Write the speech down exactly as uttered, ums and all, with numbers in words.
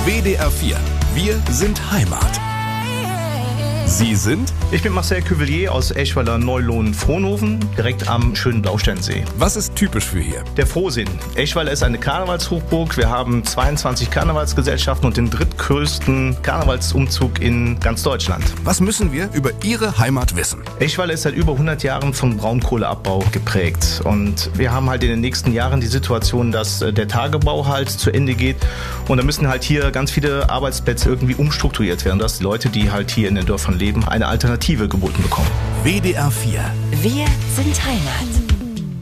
W D R vier. Wir sind Heimat. Sie sind? Ich bin Marcel Cuvelier aus Eschweiler Neulohn-Frohnhofen, direkt am schönen Blausteinsee. Was ist typisch für hier? Der Frohsinn. Eschweiler ist eine Karnevalshochburg. Wir haben zweiundzwanzig Karnevalsgesellschaften und den drittgrößten Karnevalsumzug in ganz Deutschland. Was müssen wir über Ihre Heimat wissen? Eschweiler ist seit über hundert Jahren vom Braunkohleabbau geprägt. Und wir haben halt in den nächsten Jahren die Situation, dass der Tagebau halt zu Ende geht. Und da müssen halt hier ganz viele Arbeitsplätze irgendwie umstrukturiert werden, dass die Leute, die halt hier in den Dörfern leben, eine Alternative geboten bekommen. W D R vier. Wir sind Heimat.